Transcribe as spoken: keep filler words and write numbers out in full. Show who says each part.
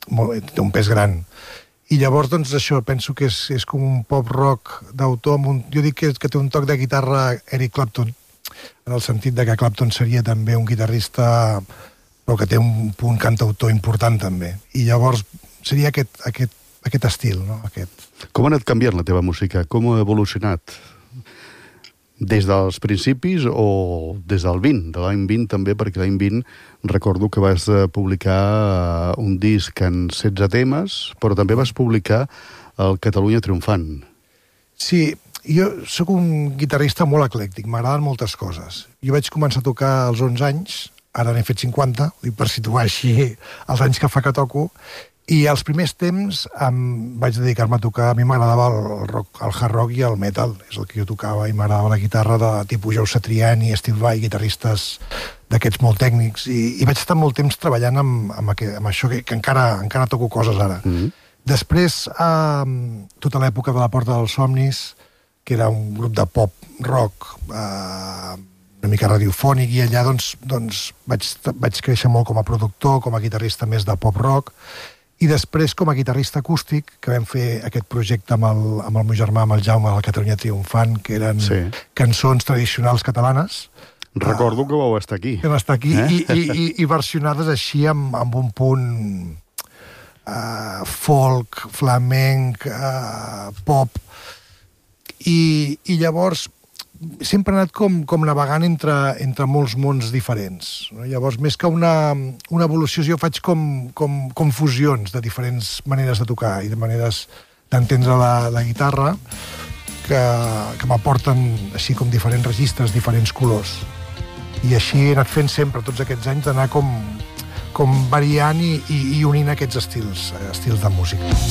Speaker 1: molt, té un pes gran. I llavors, doncs, això, penso que és, és com un pop-rock d'autor, amb un, jo dic que, que té un toc de guitarra Eric Clapton, en el sentit de que Clapton seria també un guitarrista, però que té un punt cantautor important, també. I llavors seria aquest, aquest, aquest estil, no? Aquest.
Speaker 2: Com ha anat canviant la teva música? Com ha evolucionat? Des dels principis o des del vint, de l'any vint també, perquè l'any vint recordo que vas publicar un disc en setze temes, però també vas publicar el Catalunya Triomfant.
Speaker 1: Sí, jo sóc un guitarrista molt eclèctic, m'agraden moltes coses. Jo vaig començar a tocar als onze anys, ara n'he fet cinquanta, per situar així els anys que fa que toco, i als primers temps em vaig dedicar-me a tocar, a mi m'agradava el, rock, el hard rock i el metal, és el que jo tocava, i m'agradava la guitarra de tipus Joe Satriani, Steve Vai, guitarristes d'aquests molt tècnics, i, i vaig estar molt temps treballant amb, amb, aquest, amb això, que, que encara, encara toco coses ara. Mm-hmm. Després, eh, tota l'època de la Porta dels Somnis, que era un grup de pop-rock, eh, una mica radiofònic, i allà doncs, doncs vaig, vaig créixer molt com a productor, com a guitarrista més de pop-rock, i després com a guitarrista acústic, que vam fer aquest projecte amb el, amb el meu germà, amb el Jaume, del Catalunya Triomfant, que eren sí. cançons tradicionals catalanes.
Speaker 2: Recordo uh, que vau estar aquí.
Speaker 1: Que vam estar aquí, eh? i, i, i, i versionades així amb, amb un punt uh, folk, flamenc, uh, pop, i, i llavors sempre he anat com, com navegant entre, entre molts mons diferents. No? Llavors, més que una, una evolució, jo faig com, com, com fusions de diferents maneres de tocar i de maneres d'entendre la, la guitarra que, que m'aporten així com diferents registres, diferents colors. I així he anat fent sempre, tots aquests anys, d'anar com, com variant i, i, i unint aquests estils, estils de música.